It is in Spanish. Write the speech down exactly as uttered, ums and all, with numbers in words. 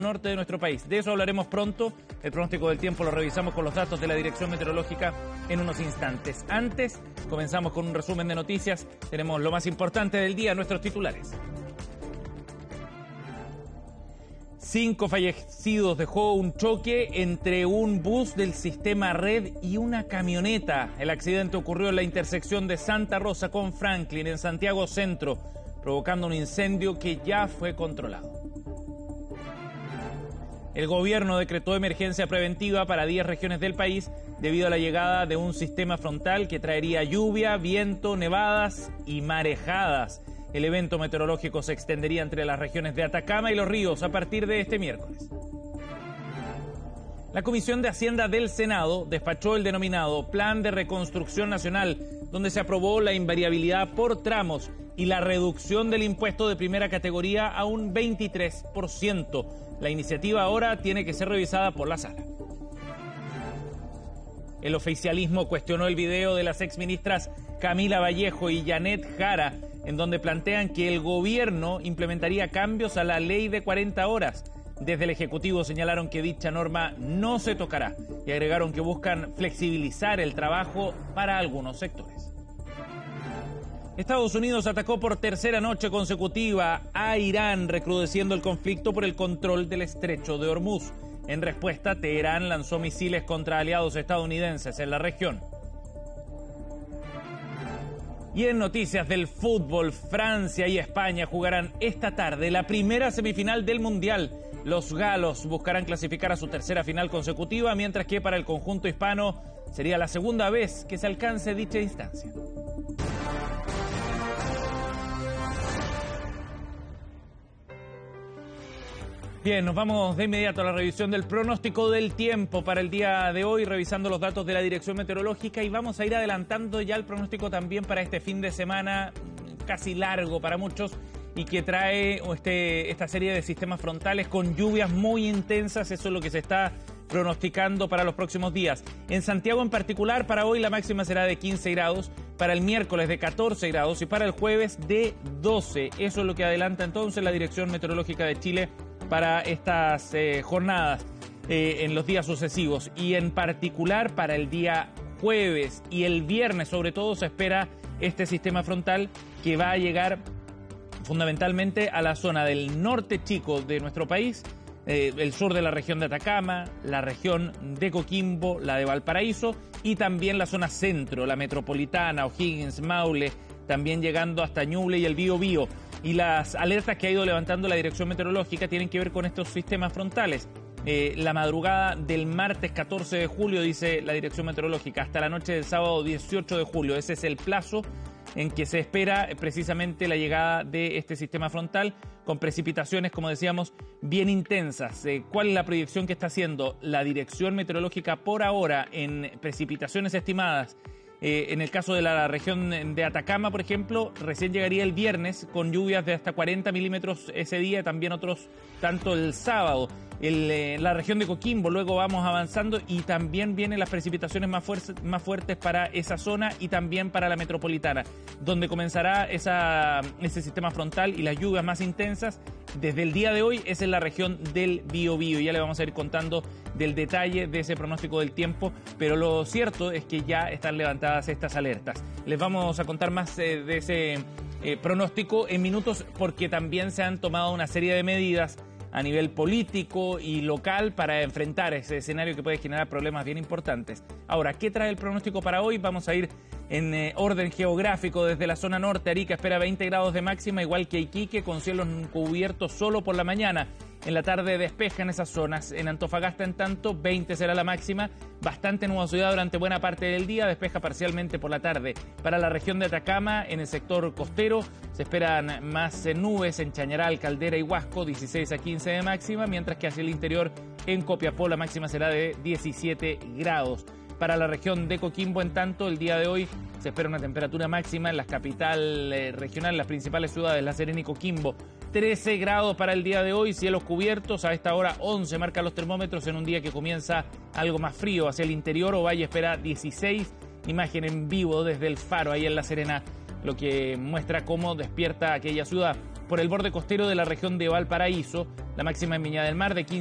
norte de nuestro país. De eso hablaremos pronto. El pronóstico del tiempo lo revisamos con los datos de la Dirección Meteorológica en unos instantes. Antes, comenzamos con un resumen de noticias. Tenemos lo más importante del día, nuestros titulares. Cinco fallecidos dejó un choque entre un bus del sistema Red y una camioneta. El accidente ocurrió en la intersección de Santa Rosa con Franklin, en Santiago Centro, provocando un incendio que ya fue controlado. El gobierno decretó emergencia preventiva para diez regiones del país debido a la llegada de un sistema frontal que traería lluvia, viento, nevadas y marejadas. El evento meteorológico se extendería entre las regiones de Atacama y Los Ríos a partir de este miércoles. La Comisión de Hacienda del Senado despachó el denominado Plan de Reconstrucción Nacional, donde se aprobó la invariabilidad por tramos y la reducción del impuesto de primera categoría a un veintitrés por ciento. La iniciativa ahora tiene que ser revisada por la sala. El oficialismo cuestionó el video de las exministras Camila Vallejo y Janet Jara, en donde plantean que el gobierno implementaría cambios a la ley de cuarenta horas. Desde el Ejecutivo señalaron que dicha norma no se tocará y agregaron que buscan flexibilizar el trabajo para algunos sectores. Estados Unidos atacó por tercera noche consecutiva a Irán, recrudeciendo el conflicto por el control del estrecho de Hormuz. En respuesta, Teherán lanzó misiles contra aliados estadounidenses en la región. Y en noticias del fútbol, Francia y España jugarán esta tarde la primera semifinal del Mundial. Los galos buscarán clasificar a su tercera final consecutiva, mientras que para el conjunto hispano sería la segunda vez que se alcance dicha instancia. Bien, nos vamos de inmediato a la revisión del pronóstico del tiempo para el día de hoy, revisando los datos de la Dirección Meteorológica, y vamos a ir adelantando ya el pronóstico también para este fin de semana casi largo para muchos y que trae este, esta serie de sistemas frontales con lluvias muy intensas. Eso es lo que se está pronosticando para los próximos días. En Santiago en particular, para hoy la máxima será de quince grados, para el miércoles de catorce grados y para el jueves de doce. Eso es lo que adelanta entonces la Dirección Meteorológica de Chile para estas eh, jornadas eh, en los días sucesivos, y en particular para el día jueves y el viernes sobre todo se espera este sistema frontal que va a llegar fundamentalmente a la zona del norte chico de nuestro país, eh, el sur de la región de Atacama, la región de Coquimbo, la de Valparaíso y también la zona centro, la metropolitana, O'Higgins, Maule, también llegando hasta Ñuble y el Bío Bío. Y las alertas que ha ido levantando la Dirección Meteorológica tienen que ver con estos sistemas frontales. Eh, la madrugada del martes catorce de julio, dice la Dirección Meteorológica, hasta la noche del sábado dieciocho de julio. Ese es el plazo en que se espera precisamente la llegada de este sistema frontal, con precipitaciones, como decíamos, bien intensas. Eh, ¿Cuál es la proyección que está haciendo la Dirección Meteorológica por ahora en precipitaciones estimadas? Eh, en el caso de la región de Atacama, por ejemplo, recién llegaría el viernes con lluvias de hasta cuarenta milímetros ese día, también otros tanto el sábado. El, eh, la región de Coquimbo, luego vamos avanzando y también vienen las precipitaciones más, fuer- más fuertes para esa zona y también para la metropolitana, donde comenzará esa, ese sistema frontal y las lluvias más intensas. Desde el día de hoy es en la región del Bío Bío. Ya le vamos a ir contando del detalle de ese pronóstico del tiempo, pero lo cierto es que ya están levantadas estas alertas. Les vamos a contar más eh, de ese eh, pronóstico en minutos, porque también se han tomado una serie de medidas a nivel político y local para enfrentar ese escenario que puede generar problemas bien importantes. Ahora, ¿qué trae el pronóstico para hoy? Vamos a ir en eh, orden geográfico. Desde la zona norte, Arica espera veinte grados de máxima, igual que Iquique, con cielos cubiertos solo por la mañana. En la tarde despeja en esas zonas. En Antofagasta, en tanto, veinte será la máxima. Bastante nubosidad durante buena parte del día, despeja parcialmente por la tarde. Para la región de Atacama, en el sector costero, se esperan más nubes en Chañaral, Caldera y Huasco, dieciséis a quince de máxima, mientras que hacia el interior, en Copiapó, la máxima será de diecisiete grados. Para la región de Coquimbo, en tanto, el día de hoy se espera una temperatura máxima en la capital eh, regional, las principales ciudades, La Serena y Coquimbo, trece grados para el día de hoy, cielos cubiertos. A esta hora once marcan los termómetros en un día que comienza algo más frío. Hacia el interior, Ovalle espera dieciséis, imagen en vivo desde el Faro, ahí en La Serena, lo que muestra cómo despierta aquella ciudad. por el borde costero de la región de Valparaíso. La máxima en Viña del Mar de quince